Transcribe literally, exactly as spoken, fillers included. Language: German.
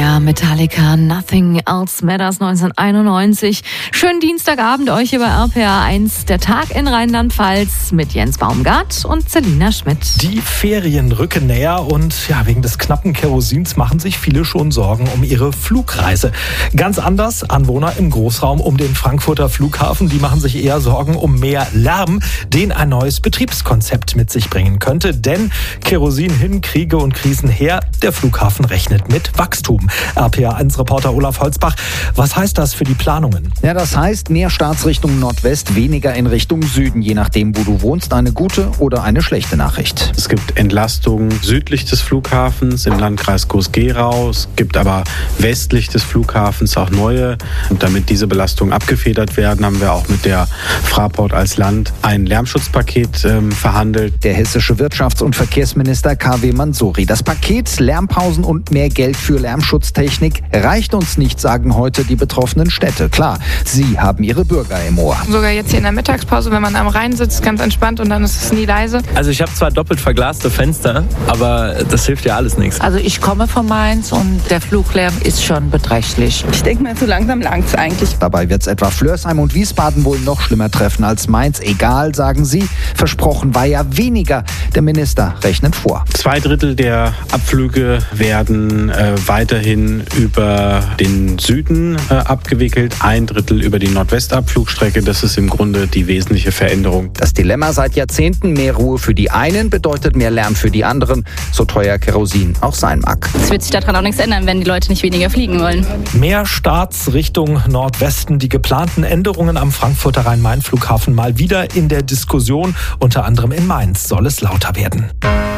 R, Metallica, Nothing Else Matters neunzehnhunderteinundneunzig. Schönen Dienstagabend euch über R P R eins, der Tag in Rheinland-Pfalz mit Jens Baumgart und Selina Schmidt. Die Ferien rücken näher und ja, wegen des knappen Kerosins machen sich viele schon Sorgen um ihre Flugreise. Ganz anders Anwohner im Großraum um den Frankfurter Flughafen, die machen sich eher Sorgen um mehr Lärm, den ein neues Betriebskonzept mit sich bringen könnte. Denn Kerosin hin, Kriege und Krisen her, der Flughafen rechnet mit Wachstum. R P R eins Reporter Olaf Holzbach, was heißt das für die Planungen? Ja, das heißt mehr Startsrichtung Nordwest, weniger in Richtung Süden, je nachdem, wo du wohnst. Eine gute oder eine schlechte Nachricht. Es gibt Entlastungen südlich des Flughafens im Landkreis Groß-Gerau. Es gibt aber westlich des Flughafens auch neue. Und damit diese Belastungen abgefedert werden, haben wir auch mit der Fraport als Land ein Lärmschutzpaket ähm, verhandelt. Der hessische Wirtschafts- und Verkehrsminister K W Mansouri. Das Paket Lärmpausen und mehr Geld für Lärmschutztechnik reicht uns nicht, sagen heute die betroffenen Städte. Klar, sie haben ihre Bürger im Ohr. Sogar jetzt hier in der Mittagspause, wenn man am Rhein sitzt, ganz entspannt und dann ist es nie leise. Also ich habe zwar doppelt verglaste Fenster, aber das hilft ja alles nichts. Also ich komme von Mainz und der Fluglärm ist schon beträchtlich. Ich denke mal, so langsam langt es eigentlich. Dabei wird es etwa Flörsheim und Wiesbaden wohl noch schlimmer treffen als Mainz. Egal, sagen sie. Versprochen war ja weniger. Der Minister rechnet vor. Zwei Drittel der Abflüge werden äh, weiterhin über den Süden äh, abgewickelt, ein Drittel über die Nordwestabflugstrecke. Das ist im Grunde die wesentliche Veränderung. Das Dilemma seit Jahrzehnten: mehr Ruhe für die einen bedeutet mehr Lärm für die anderen, so teuer Kerosin auch sein mag. Es wird sich daran auch nichts ändern, wenn die Leute nicht weniger fliegen wollen. Mehr Starts Richtung Nordwesten, die geplanten Änderungen am Frankfurter Rhein-Main-Flughafen mal wieder in der Diskussion. Unter anderem in Mainz soll es lauter werden.